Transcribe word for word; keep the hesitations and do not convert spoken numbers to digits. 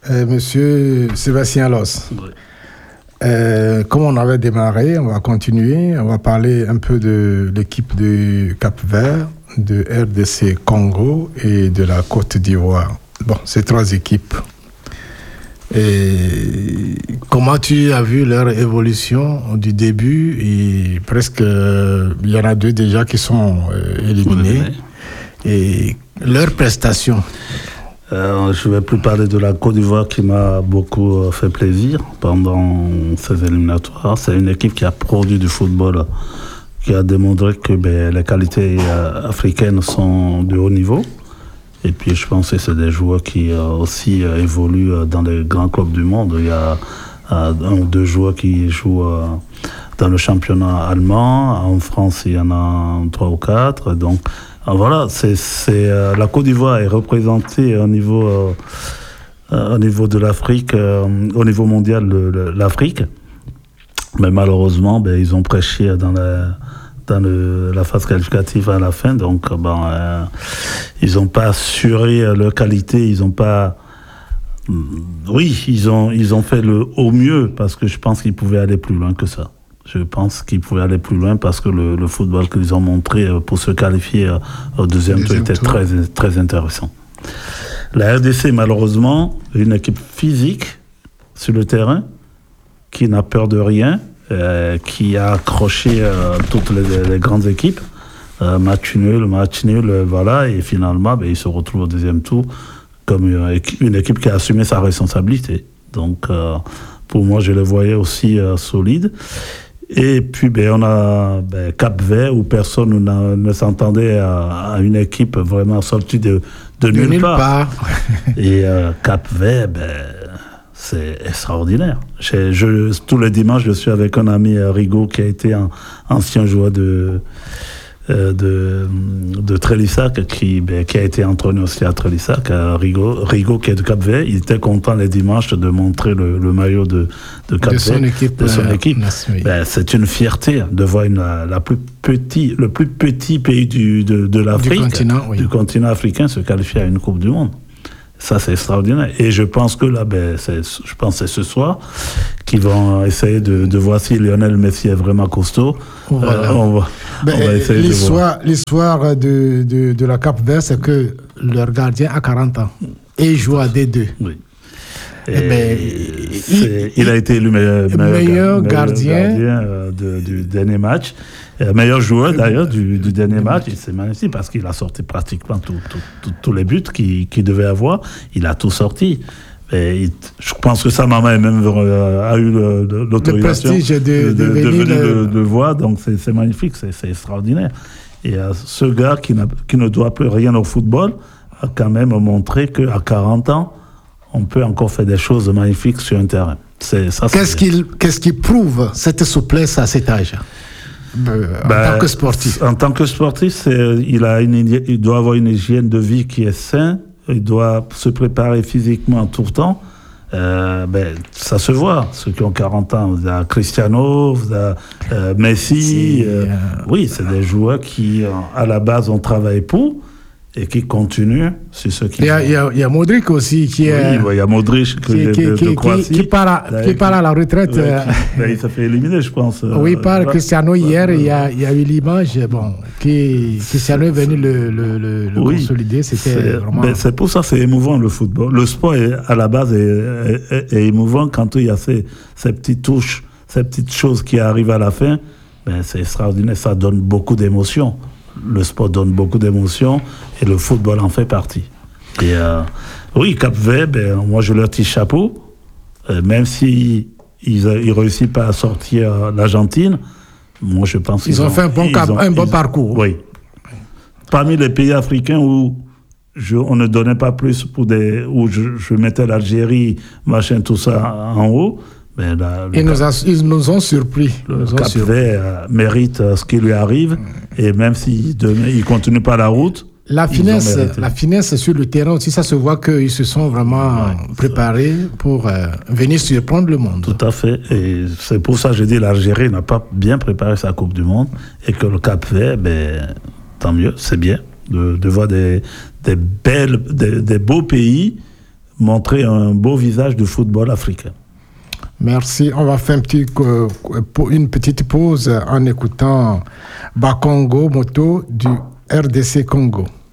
Euh, monsieur Sébastien Los. Oui. Euh, comme on avait démarré, on va continuer. On va parler un peu de l'équipe du Cap-Vert, de R D C Congo et de la Côte d'Ivoire. Bon, ces trois équipes. Et comment tu as vu leur évolution du début? Et presque, euh, il y en a deux déjà qui sont euh, éliminés. Et leurs prestations. Euh, je ne vais plus parler de la Côte d'Ivoire qui m'a beaucoup euh, fait plaisir pendant ces éliminatoires. C'est une équipe qui a produit du football, qui a démontré que ben, les qualités euh, africaines sont de haut niveau. Et puis je pense que c'est des joueurs qui euh, aussi euh, évoluent euh, dans les grands clubs du monde. Il y a euh, un ou deux joueurs qui jouent euh, dans le championnat allemand. En France, il y en a trois ou quatre. Donc voilà, c'est, c'est, euh, la Côte d'Ivoire est représentée au niveau, euh, euh, au niveau de l'Afrique, euh, au niveau mondial, le, le, l'Afrique. Mais malheureusement, ben, ils ont prêché dans la, dans le, la phase qualificative à la fin. Donc, ben, euh, ils n'ont pas assuré leur qualité. Ils n'ont pas. Oui, ils ont, ils ont fait le au mieux parce que je pense qu'ils pouvaient aller plus loin que ça. Je pense qu'ils pouvaient aller plus loin parce que le, le football qu'ils ont montré pour se qualifier au deuxième, deuxième tour était tour. très, très intéressant. La R D C, malheureusement, une équipe physique sur le terrain qui n'a peur de rien, euh, qui a accroché euh, toutes les, les grandes équipes. Euh, match nul, match nul, euh, voilà, et finalement, ben, ils se retrouvent au deuxième tour comme une, une équipe qui a assumé sa responsabilité. Donc, euh, pour moi, je les voyais aussi euh, solides. Et puis, ben, on a ben, Cap-Vert, où personne ne, ne s'entendait à, à une équipe vraiment sortie de, de, de nulle, nulle part. part. Et euh, Cap-Vert, ben, c'est extraordinaire. Je, je, tous les dimanches, je suis avec un ami, Rigaud, qui a été un ancien joueur de, euh, de, de Trélissac, qui, ben, qui a été entraîneur aussi à Trélissac. Rigaud, Rigaud, qui est de Cap-Vert, il était content les dimanches de montrer le, le maillot de, de Cap-Vert. De son équipe. De son équipe. Euh, ben, c'est une fierté de voir une, la plus petit, le plus petit pays du, de, de l'Afrique, du continent, oui. du continent africain, se qualifier à une Coupe du Monde. Ça, c'est extraordinaire. Et je pense que là, ben, c'est, je pense que c'est ce soir qu'ils vont essayer de, de voir si Lionel Messi est vraiment costaud. Voilà. Euh, on va, ben, on va essayer l'histoire, de voir. L'histoire de, de, de la Cap-Vert, c'est que leur gardien a quarante ans et il joue à D deux. Oui. Et ben, il, il a été élu meilleur, meilleur, meilleur gardien, gardien euh, de, du dernier match. Euh, meilleur joueur d'ailleurs du, du dernier match. Et c'est magnifique parce qu'il a sorti pratiquement tous tout, tout, tout les buts qu'il, qu'il devait avoir. Il a tout sorti. Et il, je pense que sa maman même euh, a eu le, le, l'autorisation le prestige de, de, de, de venir le, le, le voir. Donc c'est, c'est magnifique, c'est, c'est extraordinaire. Et euh, ce gars qui, n'a, qui ne doit plus rien au football a quand même montré qu'à quarante ans, on peut encore faire des choses magnifiques sur un terrain. C'est, ça, qu'est-ce, c'est... qu'il, qu'est-ce qui prouve cette souplesse à cet âge euh, en ben, tant que sportif? En tant que sportif, c'est, il, a une, il doit avoir une hygiène de vie qui est saine, il doit se préparer physiquement tout le temps. Euh, ben, ça se voit, ceux qui ont quarante ans, vous avez Cristiano, vous avez euh, Messi. Euh, euh... Oui, c'est des joueurs qui, à la base, ont travaillé pour. Et qui continue, c'est ce qui... Il y a, il y a, il y a Modric aussi qui est... Oui, il y a Modric qui, de, qui, de, qui, de Croatie. Qui, qui, part à, qui part à la retraite. Ouais, qui, ben, il s'est fait éliminer, je pense. Oui, par euh, Cristiano hier, il y a, il y a eu l'image, bon, qui, Cristiano est venu le, le, le, le oui, consolider, c'était c'est, vraiment... Ben, c'est pour ça que c'est émouvant, le football. Le sport, est, à la base, est, est, est émouvant quand il y a ces, ces petites touches, ces petites choses qui arrivent à la fin. Ben, c'est extraordinaire, ça donne beaucoup d'émotions. Le sport donne beaucoup d'émotions et le football en fait partie. Et euh, oui, Cap-Vert, ben, moi je leur tire chapeau, euh, même si ils ne réussissent pas à sortir l'Argentine, moi je pense qu'ils ils ont, ont fait un bon, cap, ont, un bon ils, parcours. Oui. Parmi les pays africains où je, on ne donnait pas plus pour des, où je, je mettais l'Algérie, machin, tout ça en haut. Ben, la, ils, nous a, ils nous ont surpris. Le Cap-Vert euh, mérite euh, ce qui lui arrive, et même s'il ne continue pas la route. La finesse, la finesse sur le terrain aussi, ça se voit qu'ils se sont vraiment ouais, préparés ça. pour euh, venir surprendre le monde. Tout à fait, et c'est pour ça que je dis l'Algérie n'a pas bien préparé sa Coupe du Monde, et que le Cap-Vert, ben, tant mieux, c'est bien de, de voir des, des, belles, des, des beaux pays montrer un beau visage du football africain. Merci. On va faire un petit, euh, une petite pause en écoutant Bakongo Moto du R D C Congo.